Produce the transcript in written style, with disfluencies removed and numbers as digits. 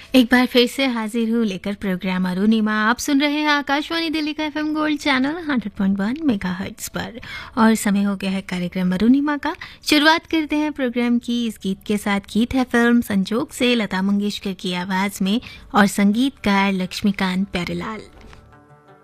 एक बार फिर से हाजिर हूँ लेकर प्रोग्राम अरुणिमा। आप सुन रहे हैं आकाशवाणी दिल्ली का एफएम गोल्ड चैनल 100.1 मेगाहर्ट्ज पर और समय हो गया है कार्यक्रम अरुणिमा का। शुरुआत करते हैं प्रोग्राम की इस गीत के साथ। गीत है फिल्म संजोग से लता मंगेशकर की आवाज़ में और संगीतकार लक्ष्मीकांत प्यारेलाल।